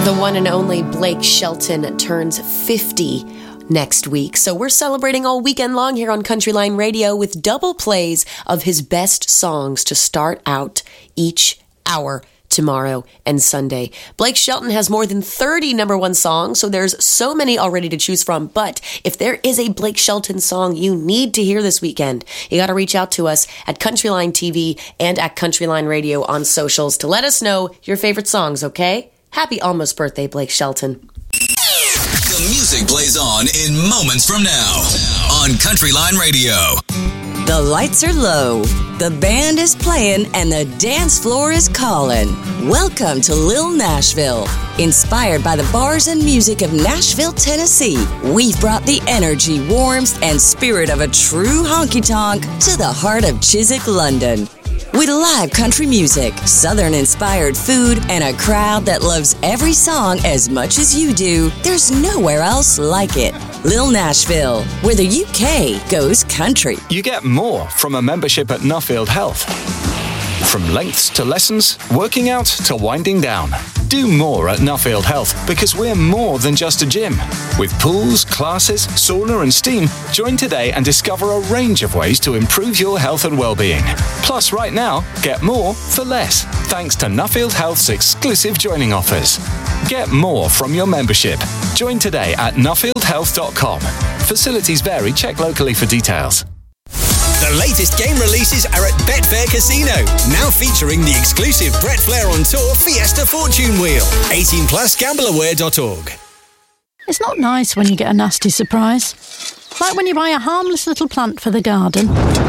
The one and only Blake Shelton turns 50 next week. So we're celebrating all weekend long here on Countryline Radio with double plays of his best songs to start out each hour tomorrow and Sunday. Blake Shelton has more than 30 number one songs, so there's so many already to choose from. But if there is a Blake Shelton song you need to hear this weekend, you got to reach out to us at Countryline TV and at Countryline Radio on socials to let us know your favorite songs, okay? Happy almost birthday, Blake Shelton. The music plays on in moments from now on Countryline Radio. The lights are low, the band is playing, and the dance floor is calling. Welcome to Lil Nashville. Inspired by the bars and music of Nashville, Tennessee, we've brought the energy, warmth, and spirit of a true honky-tonk to the heart of Chiswick, London. With live country music, Southern-inspired food, and a crowd that loves every song as much as you do, there's nowhere else like it. Lil Nashville, where the UK goes country. You get more from a membership at Nuffield Health. From lengths to lessons, working out to winding down. Do more at Nuffield Health because we're more than just a gym. With pools, classes, sauna and steam, join today and discover a range of ways to improve your health and well-being. Plus, right now, get more for less, thanks to Nuffield Health's exclusive joining offers. Get more from your membership. Join today at nuffieldhealth.com. Facilities vary. Check locally for details. The latest game releases are at Betfair Casino, now featuring the exclusive Brett Flair on Tour Fiesta Fortune Wheel. 18 plus gambleaware.org. It's not nice when you get a nasty surprise. Like when you buy a harmless little plant for the garden,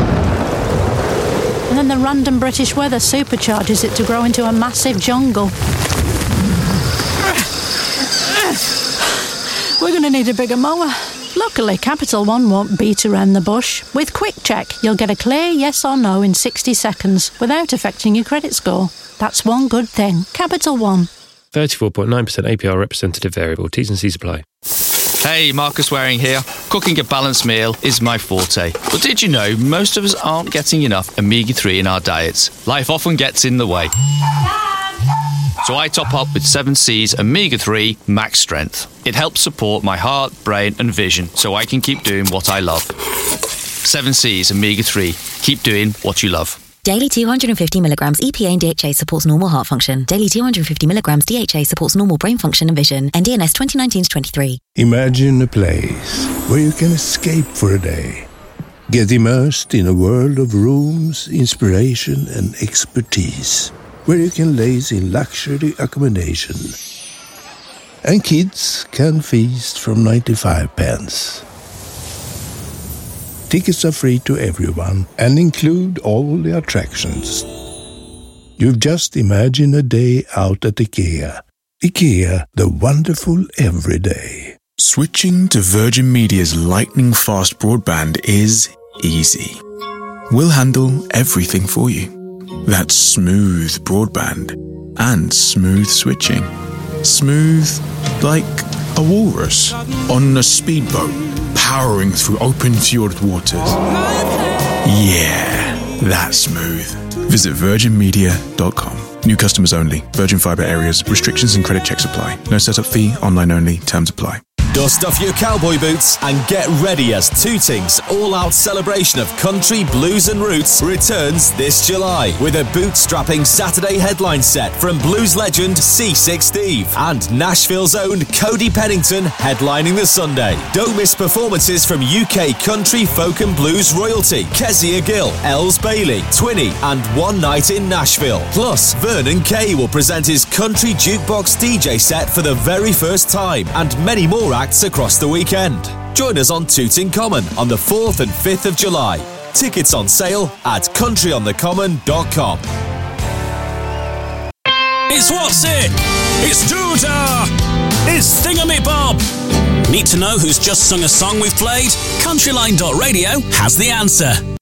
and then the random British weather supercharges it to grow into a massive jungle. We're going to need a bigger mower. Luckily, Capital One won't beat around the bush. With Quick Check, you'll get a clear yes or no in 60 seconds without affecting your credit score. That's one good thing. Capital One. 34.9% APR representative variable. T's and C's apply. Hey, Marcus Waring here. Cooking a balanced meal is my forte. But did you know most of us aren't getting enough omega-3 in our diets? Life often gets in the way. So I top up with 7C's Omega-3 Max Strength. It helps support my heart, brain and vision so I can keep doing what I love. 7C's Omega-3. Keep doing what you love. Daily 250 milligrams EPA and DHA supports normal heart function. Daily 250 milligrams DHA supports normal brain function and vision. NDNS 2019-23. Imagine a place where you can escape for a day. Get immersed in a world of rooms, inspiration and expertise. Where you can laze in luxury accommodation. And kids can feast from 95 pence. Tickets are free to everyone and include all the attractions. You've just imagined a day out at IKEA. IKEA, the wonderful everyday. Switching to Virgin Media's lightning-fast broadband is easy. We'll handle everything for you. That's smooth broadband and smooth switching. Smooth like a walrus on a speedboat powering through open fjord waters. Yeah, that's smooth. Visit virginmedia.com. New customers only. Virgin Fibre areas. Restrictions and credit checks apply. No setup fee. Online only. Terms apply. Dust off your cowboy boots and get ready as Tooting's all-out celebration of country, blues and roots returns this July with a bootstrapping Saturday headline set from blues legend C6 Steve and Nashville's own Cody Pennington headlining the Sunday. Don't miss performances from UK country, folk and blues royalty Kezia Gill, Els Bailey, Twinny and One Night in Nashville. Plus, Vernon Kay will present his country jukebox DJ set for the very first time and many more acts across the weekend. Join us on Tooting Common on the 4th and 5th of July. Tickets on sale at countryonthecommon.com. It's What's It? It's Doodah! It's Thingamabob! Need to know who's just sung a song we've played? Countryline.radio has the answer.